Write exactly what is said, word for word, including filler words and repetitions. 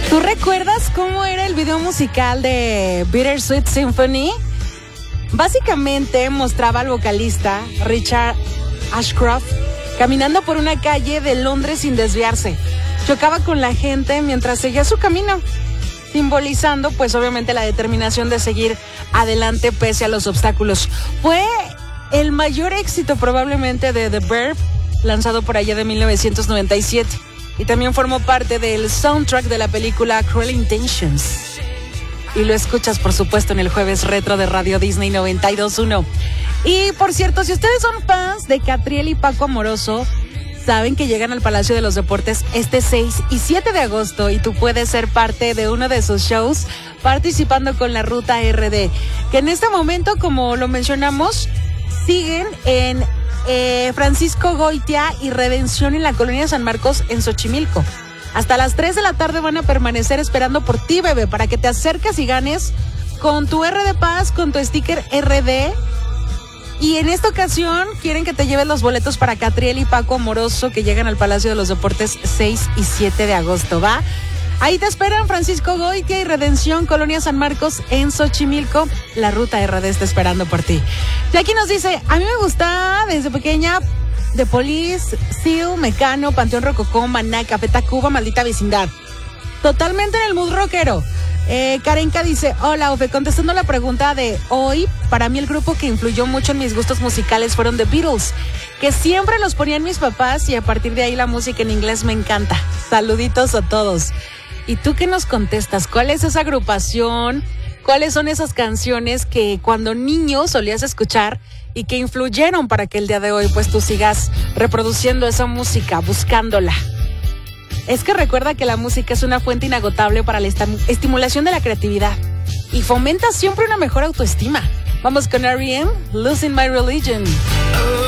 ¿Tú recuerdas cómo era el video musical de Bittersweet Symphony? Básicamente mostraba al vocalista Richard Ashcroft caminando por una calle de Londres sin desviarse. Chocaba con la gente mientras seguía su camino, simbolizando pues obviamente la determinación de seguir adelante pese a los obstáculos. Fue el mayor éxito probablemente de The Verve, lanzado por allá de mil novecientos noventa y siete, y también formó parte del soundtrack de la película Cruel Intentions. Y lo escuchas, por supuesto, en el Jueves Retro de Radio Disney noventa y dos punto uno. Y, por cierto, si ustedes son fans de Catriel y Paco Amoroso, saben que llegan al Palacio de los Deportes este seis y siete de agosto y tú puedes ser parte de uno de sus shows participando con la Ruta R D, que en este momento, como lo mencionamos, siguen en eh, Francisco Goitia y Redención en la Colonia San Marcos en Xochimilco. Hasta las tres de la tarde van a permanecer esperando por ti, bebé, para que te acerques y ganes con tu R D Pass, con tu sticker R D. Y en esta ocasión quieren que te lleves los boletos para Catriel y Paco Amoroso, que llegan al Palacio de los Deportes seis y siete de agosto, ¿va? Ahí te esperan Francisco Goitia y Redención, Colonia San Marcos en Xochimilco. La Ruta R D está esperando por ti. Y aquí nos dice, a mí me gusta desde pequeña The Police, Seal, Mecano, Panteón Rococó, Maná, Café Tacuba, Maldita Vecindad. Totalmente en el mood rockero. Eh, Karenka dice, hola, Ofe, contestando la pregunta de hoy, para mí el grupo que influyó mucho en mis gustos musicales fueron The Beatles, que siempre los ponían mis papás y a partir de ahí la música en inglés me encanta. Saluditos a todos. ¿Y tú qué nos contestas? ¿Cuál es esa agrupación? ¿Cuáles son esas canciones que cuando niño solías escuchar y que influyeron para que el día de hoy pues tú sigas reproduciendo esa música, buscándola? Es que recuerda que la música es una fuente inagotable para la estimulación de la creatividad y fomenta siempre una mejor autoestima. Vamos con R E M, Losing My Religion.